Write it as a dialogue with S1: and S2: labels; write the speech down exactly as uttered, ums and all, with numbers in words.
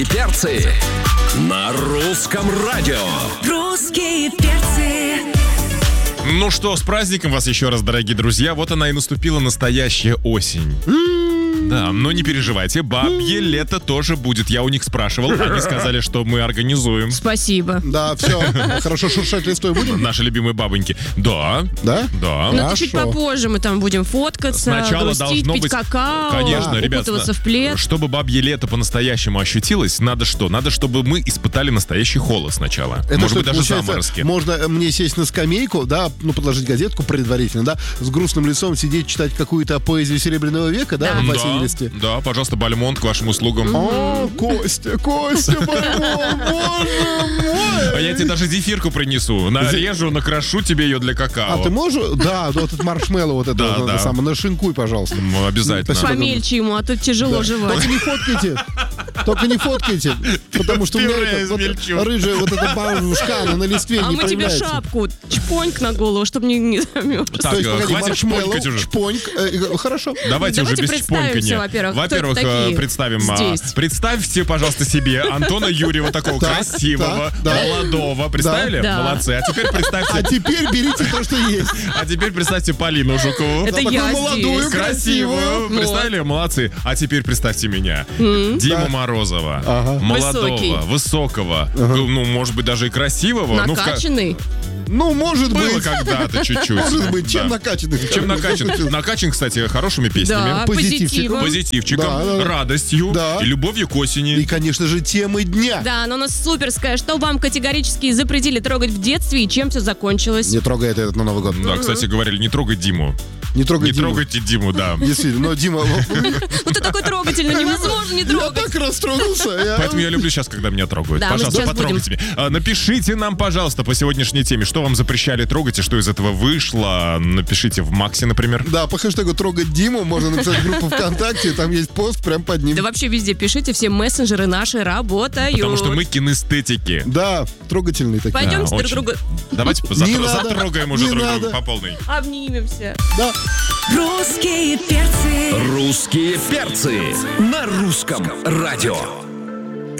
S1: Перцы на русском радио.
S2: Русские перцы.
S3: Ну что, с праздником вас еще раз, дорогие друзья. Вот она и наступила настоящая осень. Да, но не переживайте, бабье лето тоже будет. Я у них спрашивал, они сказали, что мы организуем.
S4: Спасибо.
S5: Да, все, хорошо шуршать листой будем?
S3: Наши любимые бабоньки. Да.
S5: Да?
S3: Да.
S4: Ну, чуть попозже мы там будем фоткаться,
S3: Сначала
S4: грустить,
S3: должно
S4: пить
S3: быть,
S4: какао,
S3: конечно, ребят,
S4: укутываться в плед.
S3: чтобы бабье лето по-настоящему ощутилось, надо что? Надо, чтобы мы испытали настоящий холод сначала.
S5: Это
S3: Может
S5: что,
S3: быть, даже
S5: получается,
S3: заморозки.
S5: Можно мне сесть на скамейку, да, ну, подложить газетку предварительно, да, с грустным лицом сидеть, читать какую-то поэзию Серебряного века, да,
S4: Да.
S5: в
S3: Да,
S5: осенилисте.
S3: да, пожалуйста, Бальмонт к вашим услугам.
S5: О, Костя, Костя, Бальмонт, боже мой!
S3: А я тебе даже зефирку принесу. Нарежу, накрошу тебе ее для какао.
S5: А ты можешь? Да, вот этот маршмеллоу вот это,
S3: Да,
S5: вот,
S3: да.
S5: это самое, нашинкуй, пожалуйста.
S3: М, Обязательно.
S5: Спасибо.
S4: Помельче ему, а то тяжело
S5: Да.
S4: жевать.
S5: Только не фоткайте. Только не фоткайте. Потому что у меня
S3: Пюре
S5: это, вот,
S3: измельчу.
S5: рыжая вот эта бабушка, она на листве
S4: А
S5: не
S4: мы тебе
S5: проявляется.
S4: шапку, чпоньк на голову, чтобы не, не замерз.
S3: Так,
S5: То есть,
S3: э,
S5: погоди,
S3: хватит
S5: маршмеллоу,
S3: шпонькать уже.
S5: шпоньк, э, э, хорошо.
S3: Давайте,
S4: Давайте
S3: уже без
S4: представимся,
S3: шпонькания.
S4: во-первых, кто
S3: Во-первых,
S4: это такие
S3: э, представим. а,
S4: здесь?
S3: Представьте, пожалуйста, себе Антона Юрьева, такого
S5: Так,
S3: красивого,
S5: так, да.
S3: молодого. Представили?
S4: Да.
S3: Молодцы. А теперь
S5: А
S3: представьте.
S5: теперь берите то, что есть.
S3: А теперь представьте Полину Жукову.
S4: Это
S5: такую
S4: я
S5: молодую,
S4: здесь.
S3: Красивую.
S4: Вот.
S3: Представили? Молодцы. А теперь представьте меня. Диму
S5: Да.
S3: Морозова.
S5: Ага.
S3: Молодого,
S4: Высокий.
S3: высокого. Ну, ну, может быть, даже и красивого. Ну, в ка-
S4: Накачанный.
S5: Ну, может
S3: Было
S5: быть.
S3: когда-то чуть-чуть.
S5: Может быть. Чем
S3: Да.
S5: накачанный?
S3: Чем накачан? Накачан, кстати, хорошими песнями.
S4: Да,
S5: Позитивчиком.
S4: позитивом.
S3: Позитивчиком,
S5: Да, да, да.
S3: радостью
S5: Да.
S3: и любовью к осени.
S5: И, конечно же, темы дня.
S4: Да, но у нас суперская. Что вам категорически запретили трогать в детстве и чем все закончилось?
S5: Не трогай это этот на Новый год.
S3: Да, кстати, говорили, не трогай Диму.
S5: Не трогай
S3: Не
S5: Диму.
S3: трогайте Диму, да.
S5: Действительно, но Дима...
S4: Ну ты такой трогательный, невозможно не
S5: Я
S4: трогать.
S5: так растрогался. я-
S3: Поэтому я люблю сейчас, когда меня трогают.
S4: Да, мы
S3: Пожалуйста,
S4: сейчас
S3: потрогайте меня. А, Напишите нам, пожалуйста, по сегодняшней теме, что вам запрещали трогать и что из этого вышло. Напишите в Максе, например.
S5: Да, по хэштегу «Трогать Диму» можно написать в группу ВКонтакте, там есть пост прям под ним.
S4: Да вообще везде пишите, все мессенджеры наши работают.
S3: Потому что мы кинестетики.
S5: Да, трогательные такие.
S4: Пойдемте
S3: Да,
S4: друг
S3: очень.
S4: друга
S3: Давайте
S5: Не
S3: затро-
S5: надо,
S3: затрогаем уже
S5: не
S3: друг
S5: надо.
S3: друга по полной.
S4: обнимемся.
S5: Да.
S2: Русские перцы.
S1: Русские перцы на русском радио.